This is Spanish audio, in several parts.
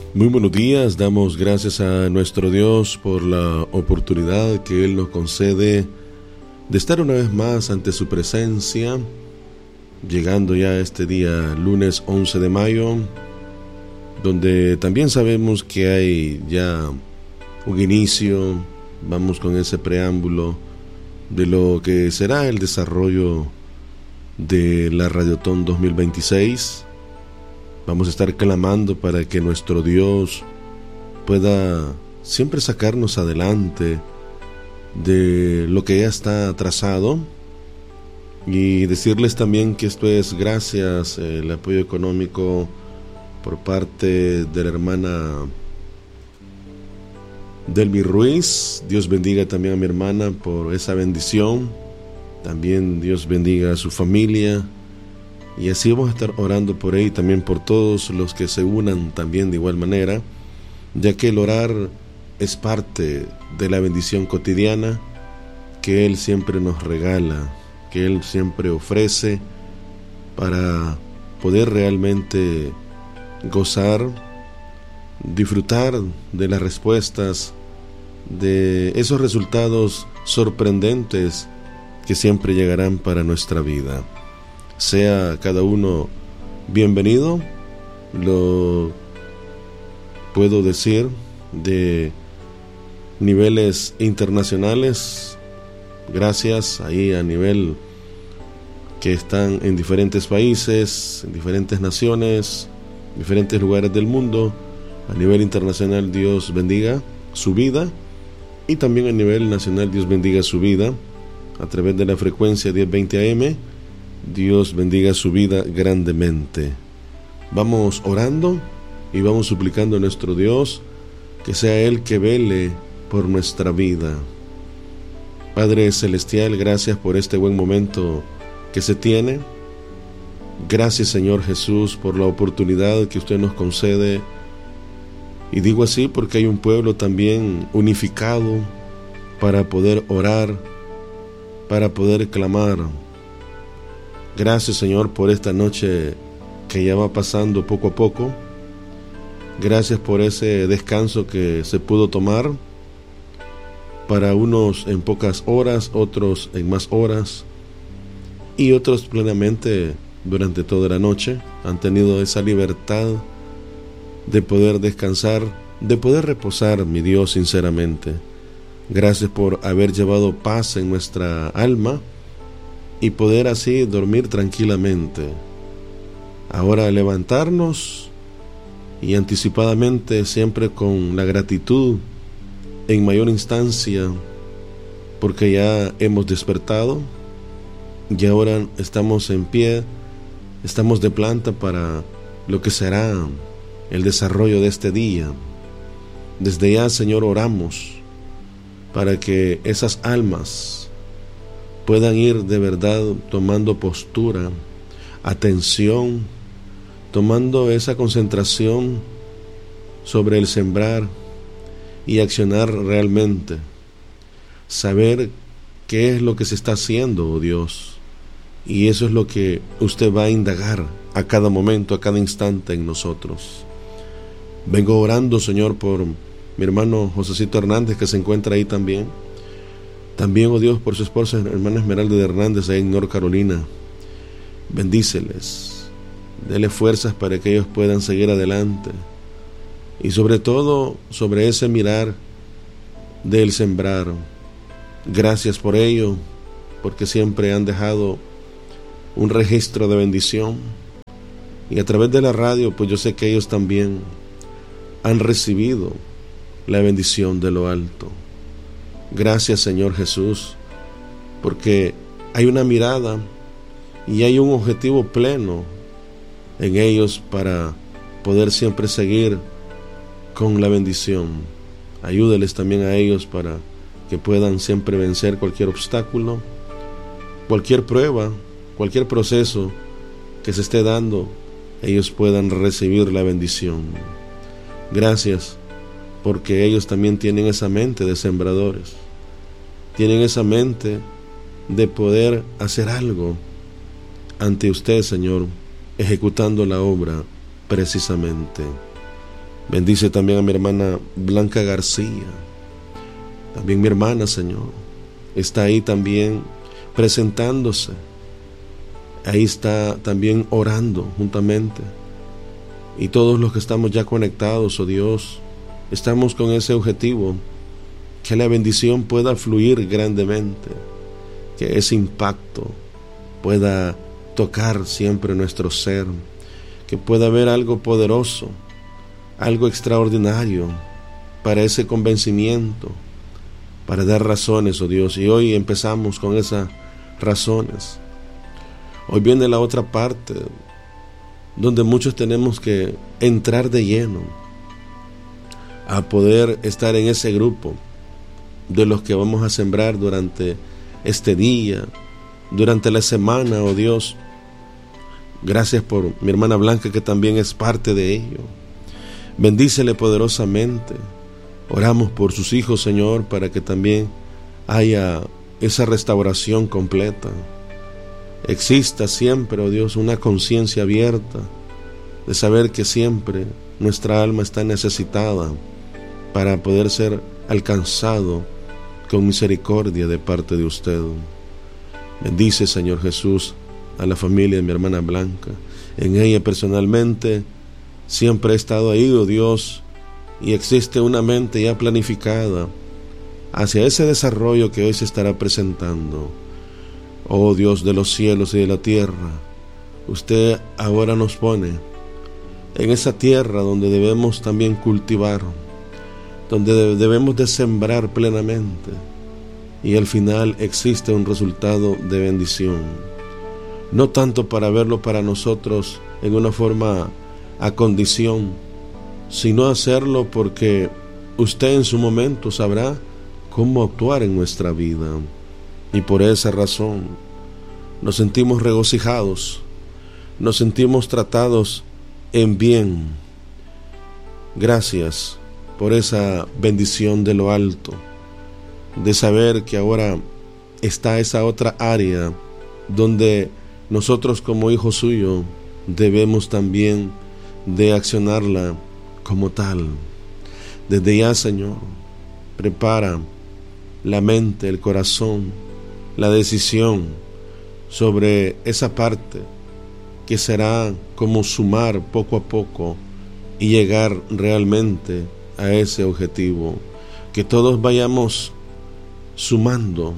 Muy buenos días, damos gracias a nuestro Dios por la oportunidad que Él nos concede de estar una vez más ante su presencia, llegando ya este día lunes 11 de mayo, donde también sabemos que hay ya un inicio. Vamos con ese preámbulo de lo que será el desarrollo de la Radiotón 2026. Vamos a estar clamando para que nuestro Dios pueda siempre sacarnos adelante de lo que ya está trazado, y decirles también que esto es gracias el apoyo económico por parte de la hermana Delmi Ruiz. Dios bendiga también a mi hermana por esa bendición. También Dios bendiga a su familia. Y así vamos a estar orando por él y también por todos los que se unan también de igual manera, ya que el orar es parte de la bendición cotidiana que Él siempre nos regala, que Él siempre ofrece para poder realmente gozar, disfrutar de las respuestas, de esos resultados sorprendentes que siempre llegarán para nuestra vida. Sea cada uno bienvenido, lo puedo decir, de niveles internacionales, gracias ahí a nivel que están en diferentes países, en diferentes naciones, diferentes lugares del mundo. A nivel internacional, Dios bendiga su vida, y también a nivel nacional, Dios bendiga su vida a través de la frecuencia 1020 AM. Dios bendiga su vida grandemente. Vamos orando y vamos suplicando a nuestro Dios que sea Él que vele por nuestra vida. Padre Celestial, gracias por este buen momento que se tiene. Gracias, Señor Jesús, por la oportunidad que usted nos concede. Y digo así porque hay un pueblo también unificado para poder orar, para poder clamar. Gracias, Señor, por esta noche que ya va pasando poco a poco. Gracias por ese descanso que se pudo tomar, para unos en pocas horas, otros en más horas, y otros plenamente durante toda la noche han tenido esa libertad de poder descansar, de poder reposar, mi Dios, sinceramente. Gracias por haber llevado paz en nuestra alma y poder así dormir tranquilamente. Ahora levantarnos y anticipadamente, siempre con la gratitud en mayor instancia, porque ya hemos despertado y ahora estamos en pie, estamos de planta para lo que será el desarrollo de este día. Desde ya, Señor, oramos para que esas almas puedan ir de verdad tomando postura, atención, tomando esa concentración sobre el sembrar y accionar realmente. Saber qué es lo que se está haciendo, oh Dios. Y eso es lo que usted va a indagar a cada momento, a cada instante en nosotros. Vengo orando, Señor, por mi hermano Josecito Hernández, que se encuentra ahí también. También, oh Dios, por su esposa, hermana Esmeralda de Hernández, ahí en North Carolina. Bendíceles, dele fuerzas para que ellos puedan seguir adelante. Y sobre todo, sobre ese mirar del sembrar. Gracias por ello, porque siempre han dejado un registro de bendición. Y a través de la radio, pues yo sé que ellos también han recibido la bendición de lo alto. Gracias, Señor Jesús, porque hay una mirada y hay un objetivo pleno en ellos para poder siempre seguir con la bendición. Ayúdeles también a ellos para que puedan siempre vencer cualquier obstáculo, cualquier prueba, cualquier proceso que se esté dando, ellos puedan recibir la bendición. Gracias, porque ellos también tienen esa mente de sembradores, tienen esa mente de poder hacer algo ante usted, Señor, ejecutando la obra precisamente. Bendice también a mi hermana Blanca García. También mi hermana, Señor, está ahí también presentándose. Ahí está también orando juntamente. Y todos los que estamos ya conectados, oh Dios, estamos con ese objetivo, que la bendición pueda fluir grandemente, que ese impacto pueda tocar siempre nuestro ser, que pueda haber algo poderoso, algo extraordinario para ese convencimiento, para dar razones, oh Dios. Y hoy empezamos con esas razones. Hoy viene la otra parte, donde muchos tenemos que entrar de lleno a poder estar en ese grupo de los que vamos a sembrar durante este día, durante la semana, oh Dios. Gracias por mi hermana Blanca, que también es parte de ello. Bendícele poderosamente. Oramos por sus hijos, Señor, para que también haya esa restauración completa. Exista siempre, oh Dios, una conciencia abierta de saber que siempre nuestra alma está necesitada para poder ser alcanzado con misericordia de parte de usted. Bendice, Señor Jesús, a la familia de mi hermana Blanca. En ella personalmente siempre he estado ahí, oh Dios, y existe una mente ya planificada hacia ese desarrollo que hoy se estará presentando. Oh Dios de los cielos y de la tierra, usted ahora nos pone en esa tierra donde debemos también cultivar, donde debemos de sembrar plenamente, y al final existe un resultado de bendición, no tanto para verlo para nosotros en una forma a condición, sino hacerlo porque usted en su momento sabrá cómo actuar en nuestra vida. Y por esa razón nos sentimos regocijados, nos sentimos tratados en bien. Gracias por esa bendición de lo alto, de saber que ahora está esa otra área donde nosotros como hijos suyos debemos también de accionarla como tal. Desde ya, Señor, prepara la mente, el corazón, la decisión sobre esa parte que será como sumar poco a poco y llegar realmente a ese objetivo, que todos vayamos sumando.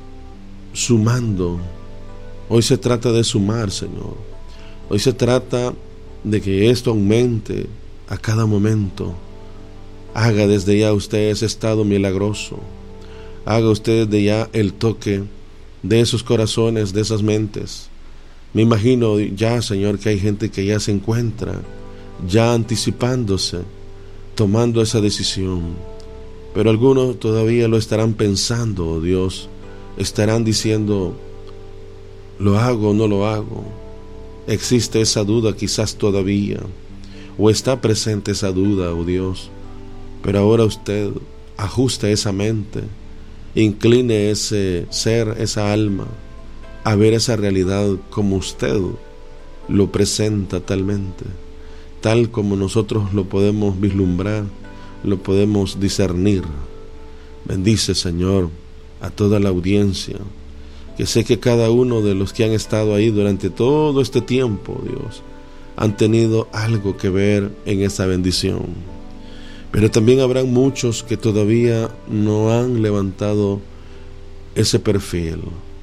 Hoy se trata de sumar, Señor. Hoy se trata de que esto aumente a cada momento. Haga desde ya usted ese estado milagroso. Haga usted desde ya el toque de esos corazones, de esas mentes. Me imagino ya, Señor, que hay gente que ya se encuentra ya anticipándose, tomando esa decisión. Pero algunos todavía lo estarán pensando, oh Dios. Estarán diciendo, ¿lo hago o no lo hago? Existe esa duda quizás todavía, o está presente esa duda, oh Dios. Pero ahora usted ajuste esa mente, incline ese ser, esa alma, a ver esa realidad como usted lo presenta talmente, tal como nosotros lo podemos vislumbrar, lo podemos discernir. Bendice, Señor, a toda la audiencia, que sé que cada uno de los que han estado ahí durante todo este tiempo, Dios, han tenido algo que ver en esa bendición. Pero también habrán muchos que todavía no han levantado ese perfil.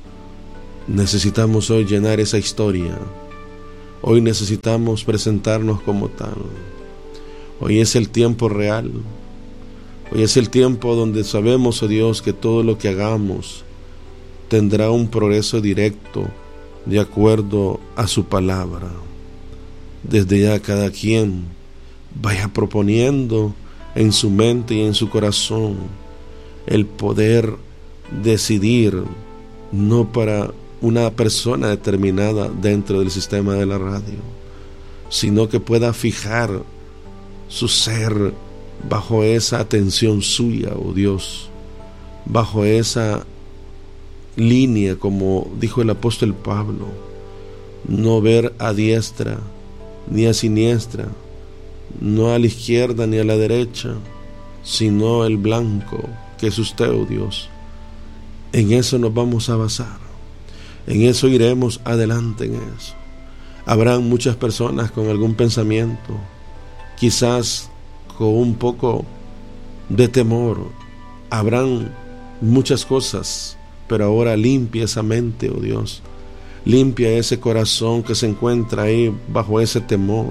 Necesitamos hoy llenar esa historia. Hoy necesitamos presentarnos como tal. Hoy es el tiempo real. Hoy es el tiempo donde sabemos, oh Dios, que todo lo que hagamos tendrá un progreso directo de acuerdo a su palabra. Desde ya cada quien vaya proponiendo en su mente y en su corazón el poder decidir, no para una persona determinada dentro del sistema de la radio, sino que pueda fijar su ser bajo esa atención suya, oh Dios, bajo esa línea, como dijo el apóstol Pablo, no ver a diestra ni a siniestra, no a la izquierda ni a la derecha, sino el blanco, que es usted, oh Dios. En eso nos vamos a basar, en eso iremos adelante, en eso. Habrán muchas personas con algún pensamiento, quizás con un poco de temor, habrán muchas cosas, pero ahora limpia esa mente, oh Dios, limpia ese corazón que se encuentra ahí bajo ese temor,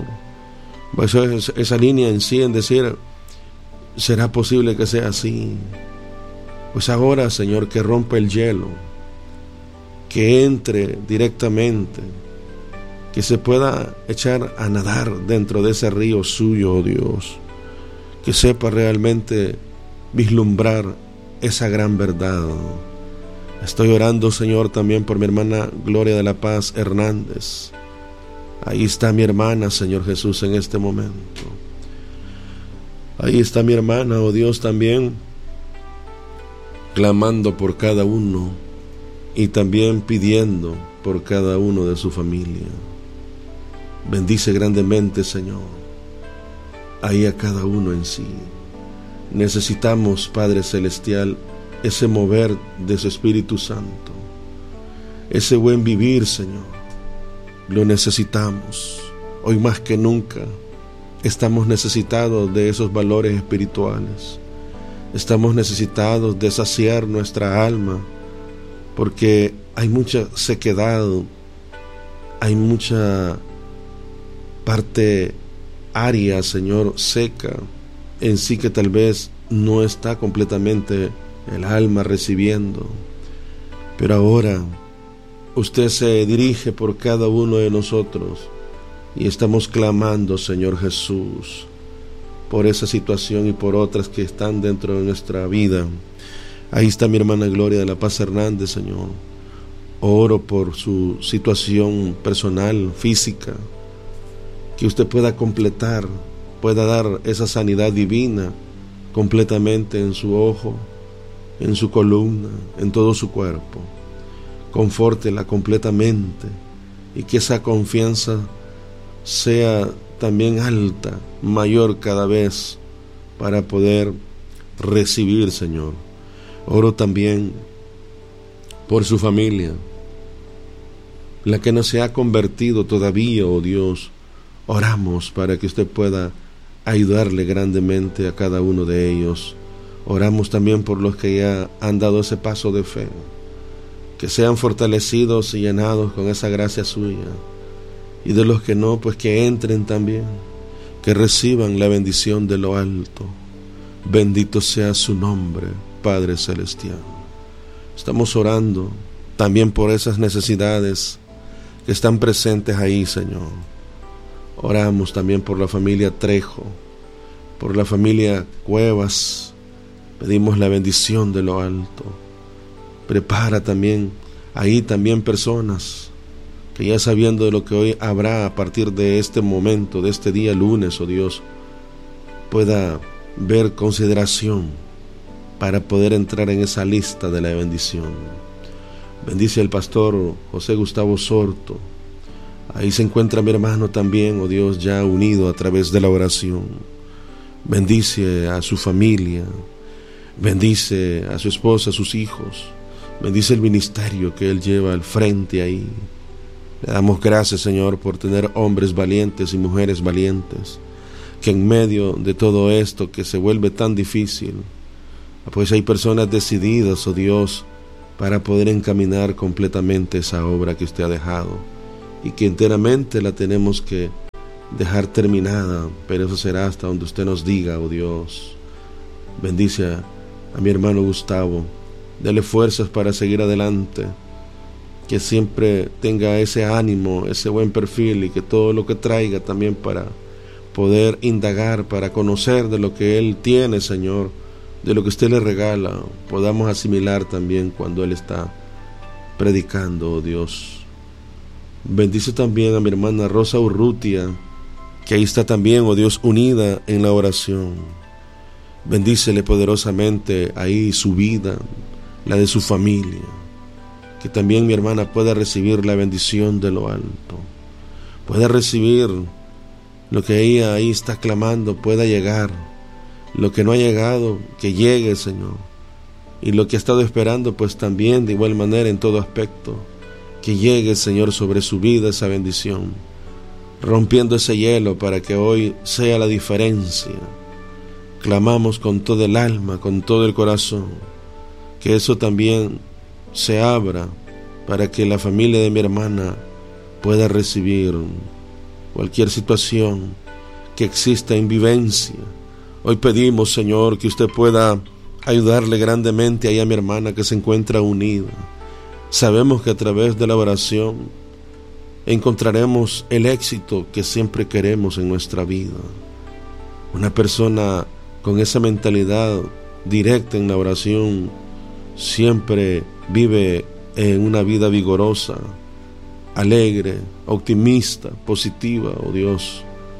esa línea en sí, en decir, ¿será posible que sea así? Pues ahora, Señor, que rompa el hielo, que entre directamente, que se pueda echar a nadar dentro de ese río suyo, oh Dios, que sepa realmente vislumbrar esa gran verdad. Estoy orando, Señor, también por mi hermana Gloria de la Paz Hernández. Ahí está mi hermana, Señor Jesús, en este momento. Ahí está mi hermana, oh Dios, también clamando por cada uno y también pidiendo por cada uno de su familia. Bendice grandemente, Señor, ahí a cada uno en sí. Necesitamos, Padre Celestial, ese mover de su Espíritu Santo, ese buen vivir, Señor. Lo necesitamos. Hoy más que nunca estamos necesitados de esos valores espirituales. Estamos necesitados de saciar nuestra alma, porque hay mucha sequedad, hay mucha parte área, Señor, seca en sí, que tal vez no está completamente el alma recibiendo. Pero ahora usted se dirige por cada uno de nosotros y estamos clamando, Señor Jesús, por esa situación y por otras que están dentro de nuestra vida. Ahí está mi hermana Gloria de la Paz Hernández, Señor. Oro por su situación personal, física, que usted pueda completar, pueda dar esa sanidad divina completamente en su ojo, en su columna, en todo su cuerpo. Confórtela completamente y que esa confianza sea también alta, mayor cada vez, para poder recibir, Señor. Oro también por su familia, la que no se ha convertido todavía, oh Dios. Oramos para que usted pueda ayudarle grandemente a cada uno de ellos. Oramos también por los que ya han dado ese paso de fe, que sean fortalecidos y llenados con esa gracia suya, y de los que no, pues que entren también, que reciban la bendición de lo alto. Bendito sea su nombre, Padre Celestial. Estamos orando también por esas necesidades que están presentes ahí, Señor. Oramos también por la familia Trejo, por la familia Cuevas. Pedimos la bendición de lo alto. Prepara también ahí también personas que, ya sabiendo de lo que hoy habrá a partir de este momento, de este día lunes, oh Dios, pueda ver consideración para poder entrar en esa lista de la bendición. Bendice al pastor José Gustavo Sorto. Ahí se encuentra mi hermano también, oh Dios, ya unido a través de la oración. Bendice a su familia, bendice a su esposa, a sus hijos, bendice el ministerio que él lleva al frente ahí. Le damos gracias, Señor, por tener hombres valientes y mujeres valientes, que en medio de todo esto que se vuelve tan difícil, pues hay personas decididas, oh Dios, para poder encaminar completamente esa obra que usted ha dejado, y que enteramente la tenemos que dejar terminada, pero eso será hasta donde usted nos diga, oh Dios. Bendice a mi hermano Gustavo, dale fuerzas para seguir adelante, que siempre tenga ese ánimo, ese buen perfil, y que todo lo que traiga también para poder indagar, para conocer de lo que él tiene, Señor, de lo que usted le regala, podamos asimilar también cuando él está predicando, oh Dios. Bendice también a mi hermana Rosa Urrutia, que ahí está también, oh Dios, unida en la oración. Bendícele poderosamente ahí su vida, la de su familia, que también mi hermana pueda recibir la bendición de lo alto, pueda recibir lo que ella ahí está clamando pueda llegar. Lo que no ha llegado, que llegue, Señor. Y lo que ha estado esperando, pues también de igual manera en todo aspecto, que llegue, Señor, sobre su vida esa bendición, rompiendo ese hielo para que hoy sea la diferencia. Clamamos con todo el alma, con todo el corazón, que eso también se abra para que la familia de mi hermana pueda recibir cualquier situación que exista en vivencia. Hoy pedimos, Señor, que usted pueda ayudarle grandemente ahí a mi hermana que se encuentra unida. Sabemos que a través de la oración encontraremos el éxito que siempre queremos en nuestra vida. Una persona con esa mentalidad directa en la oración siempre vive en una vida vigorosa, alegre, optimista, positiva, oh Dios.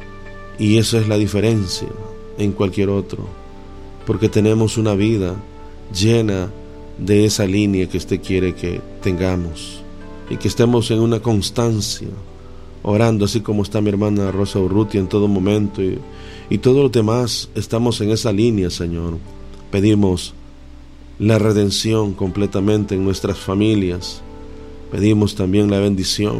Y esa es la diferencia en cualquier otro, porque tenemos una vida llena de esa línea que usted quiere que tengamos y que estemos en una constancia orando, así como está mi hermana Rosa Urrutia en todo momento, y todos los demás estamos en esa línea, Señor. Pedimos la redención completamente en nuestras familias, pedimos también la bendición,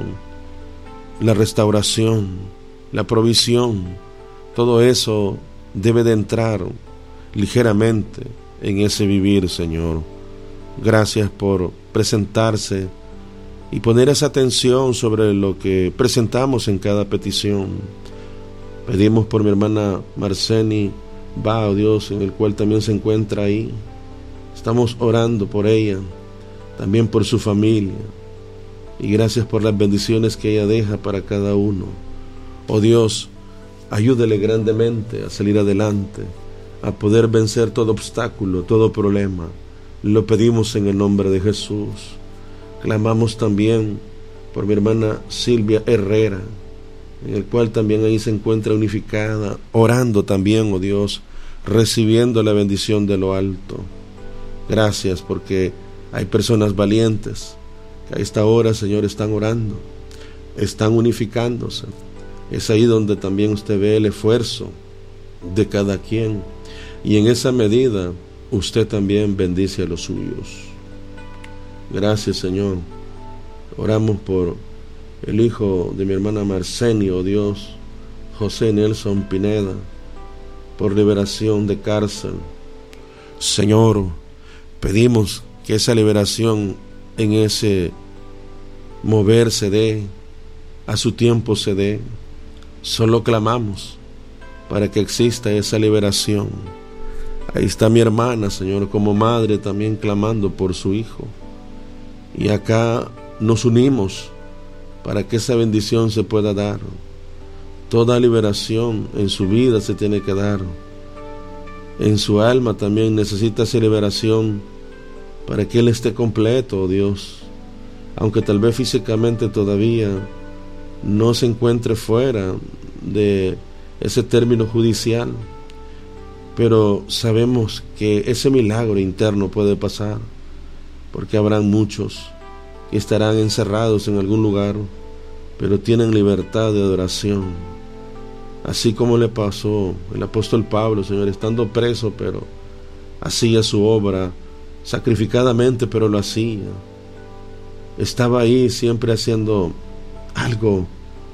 la restauración, la provisión. Todo eso debe de entrar ligeramente en ese vivir, Señor. Gracias por presentarse y poner esa atención sobre lo que presentamos en cada petición. Pedimos por mi hermana Marceni Bao, Dios, en el cual también se encuentra ahí. Estamos orando por ella, también por su familia, y gracias por las bendiciones que ella deja para cada uno. Oh Dios, ayúdele grandemente a salir adelante, a poder vencer todo obstáculo, todo problema. Lo pedimos en el nombre de Jesús. Clamamos también por mi hermana Silvia Herrera, en el cual también ahí se encuentra unificada, orando también, oh Dios, recibiendo la bendición de lo alto. Gracias porque hay personas valientes que a esta hora, Señor, están orando, están unificándose. Es ahí donde también usted ve el esfuerzo de cada quien, y en esa medida usted también bendice a los suyos. Gracias, Señor. Oramos por el hijo de mi hermana Marceni, oh Dios, José Nelson Pineda, por liberación de cárcel. Señor, pedimos que esa liberación en ese mover se dé, a su tiempo se dé. Solo clamamos para que exista esa liberación. Ahí está mi hermana, Señor, como madre también clamando por su hijo. Y acá nos unimos para que esa bendición se pueda dar. Toda liberación en su vida se tiene que dar. En su alma también necesita esa liberación para que él esté completo, oh Dios. Aunque tal vez físicamente todavía no se encuentre fuera de ese término judicial, pero sabemos que ese milagro interno puede pasar, porque habrán muchos que estarán encerrados en algún lugar, pero tienen libertad de adoración, así como le pasó el apóstol Pablo, Señor, estando preso, pero hacía su obra sacrificadamente, pero lo hacía. Estaba ahí siempre haciendo algo,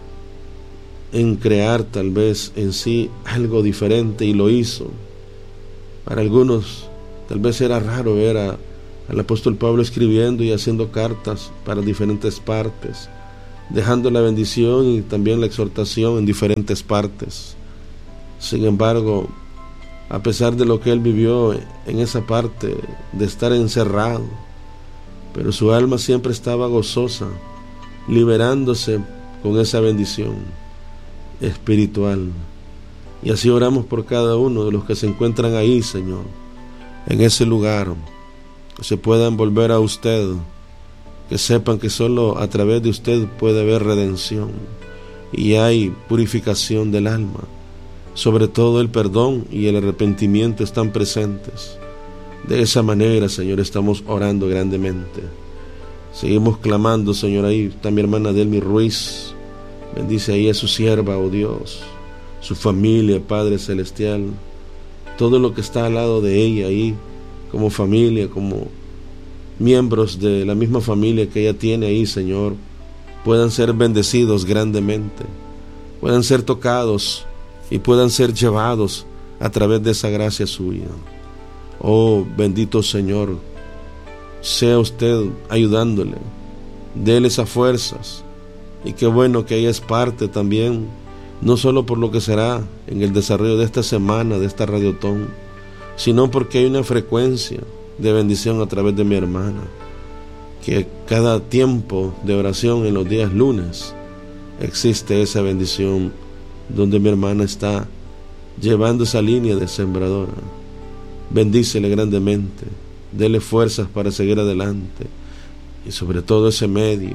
en crear tal vez en sí algo diferente, y lo hizo. Para algunos tal vez era raro ver al apóstol Pablo escribiendo y haciendo cartas para diferentes partes, dejando la bendición y también la exhortación en diferentes partes. Sin embargo, a pesar de lo que él vivió en esa parte de estar encerrado, pero su alma siempre estaba gozosa, liberándose con esa bendición espiritual. Y así oramos por cada uno de los que se encuentran ahí, Señor, en ese lugar, que se puedan volver a usted, que sepan que solo a través de usted puede haber redención y hay purificación del alma. Sobre todo el perdón y el arrepentimiento están presentes. De esa manera, Señor, estamos orando grandemente. Seguimos clamando, Señor. Ahí está mi hermana Delmi Ruiz. Bendice ahí a su sierva, oh Dios. su familia, Padre Celestial, todo lo que está al lado de ella ahí, como familia, como miembros de la misma familia que ella tiene ahí, Señor, puedan ser bendecidos grandemente, puedan ser tocados y puedan ser llevados a través de esa gracia suya. Oh, bendito Señor, sea usted ayudándole, déle esas fuerzas, y qué bueno que ella es parte también, no solo por lo que será en el desarrollo de esta semana, de esta radiotón, sino porque hay una frecuencia de bendición a través de mi hermana, que cada tiempo de oración en los días lunes existe esa bendición donde mi hermana está llevando esa línea de sembradora. Bendícele grandemente, dele fuerzas para seguir adelante, y sobre todo ese medio,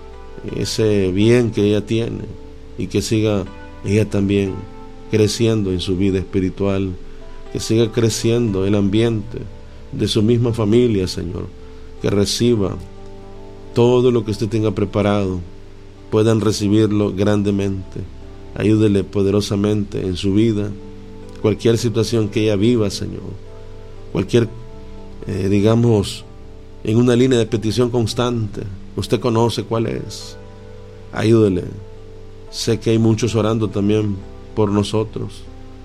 ese bien que ella tiene, y que siga ella también creciendo en su vida espiritual, que siga creciendo el ambiente de su misma familia, Señor, que reciba todo lo que usted tenga preparado, puedan recibirlo grandemente. Ayúdele poderosamente en su vida, cualquier situación que ella viva, Señor, cualquier, digamos, en una línea de petición constante, usted conoce cuál es. Ayúdele. Sé que hay muchos orando también por nosotros,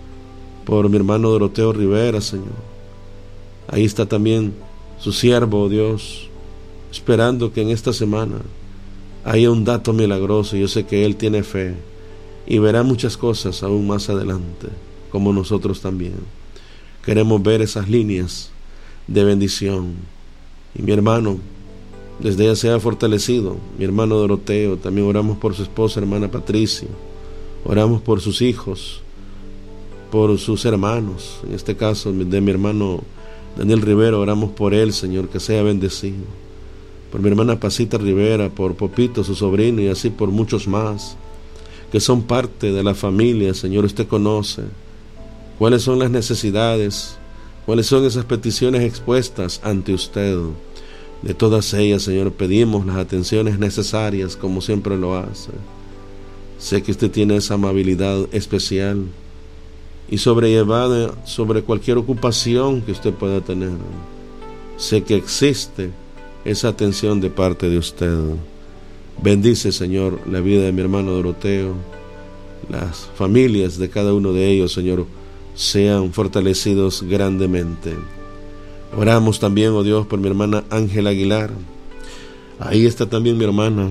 por mi hermano Doroteo Rivera, Señor. Ahí está también su siervo, oh Dios, esperando que en esta semana haya un dato milagroso. Yo sé que él tiene fe y verá muchas cosas aún más adelante, como nosotros también. Queremos ver esas líneas de bendición. Y mi hermano, desde ella sea fortalecido. Mi hermano Doroteo, también oramos por su esposa, hermana Patricia. Oramos por sus hijos, por sus hermanos. En este caso de mi hermano Daniel Rivera, oramos por él, Señor, que sea bendecido. Por mi hermana Pasita Rivera, por Popito, su sobrino, y así por muchos más que son parte de la familia. Señor, usted conoce cuáles son las necesidades, cuáles son esas peticiones expuestas ante usted. De todas ellas, Señor, pedimos las atenciones necesarias, como siempre lo hace. Sé que usted tiene esa amabilidad especial y sobrellevada sobre cualquier ocupación que usted pueda tener. Sé que existe esa atención de parte de usted. Bendice, Señor, la vida de mi hermano Doroteo, las familias de cada uno de ellos, Señor, sean fortalecidos grandemente. Oramos también, oh Dios, por mi hermana Ángela Aguilar. Ahí está también mi hermana,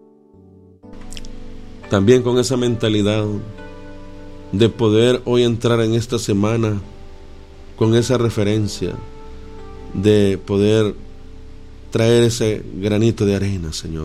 también con esa mentalidad de poder hoy entrar en esta semana con esa referencia de poder traer ese granito de arena, Señor,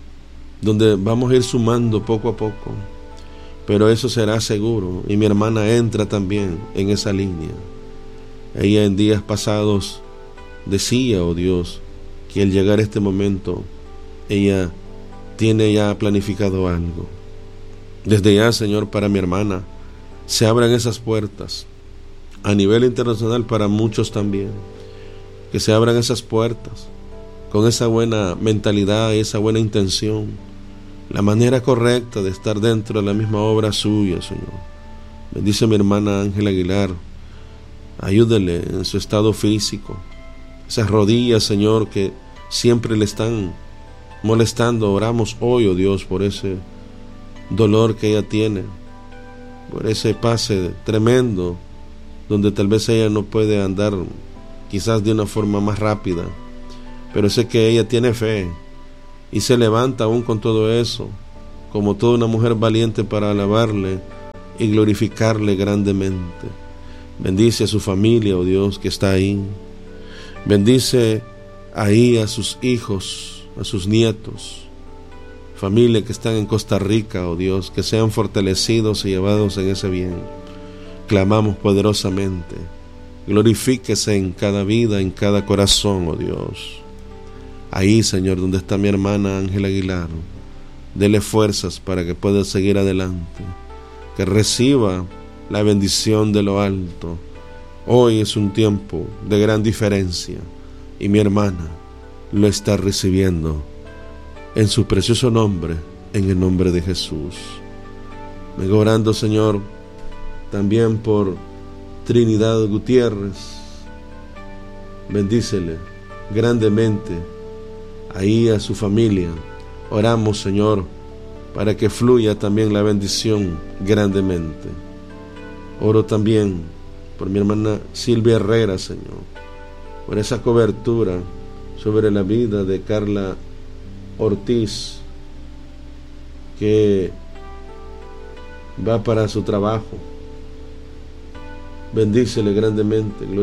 donde vamos a ir sumando poco a poco, pero eso será seguro. Y mi hermana entra también en esa línea. Ella en días pasados decía, oh Dios, que al llegar a este momento ella tiene ya planificado algo. Desde ya, Señor, para mi hermana se abran esas puertas a nivel internacional, para muchos también, que se abran esas puertas con esa buena mentalidad y esa buena intención, la manera correcta de estar dentro de la misma obra suya, Señor. Bendice a mi hermana Ángela Aguilar, ayúdele en su estado físico, esas rodillas, Señor, que siempre le están molestando. Oramos hoy, oh Dios, por ese dolor que ella tiene, por ese pase tremendo donde tal vez ella no puede andar quizás de una forma más rápida, pero sé que ella tiene fe y se levanta aún con todo eso, como toda una mujer valiente, para alabarle y glorificarle grandemente. Bendice a su familia, oh Dios, que está ahí. Bendice ahí a sus hijos, a sus nietos, familia que están en Costa Rica, oh Dios, que sean fortalecidos y llevados en ese bien. Clamamos poderosamente, glorifíquese en cada vida, en cada corazón, oh Dios. Ahí, Señor, donde está mi hermana Ángela Aguilar, dele fuerzas para que pueda seguir adelante, que reciba la bendición de lo alto. Hoy es un tiempo de gran diferencia y mi hermana lo está recibiendo en su precioso nombre, en el nombre de Jesús. Vengo orando, Señor, también por Trinidad Gutiérrez. Bendícele grandemente ahí a su familia. Oramos, Señor, para que fluya también la bendición grandemente. Oro también por mi hermana Silvia Herrera, Señor, por esa cobertura sobre la vida de Carla Ortiz, que va para su trabajo. Bendícele grandemente.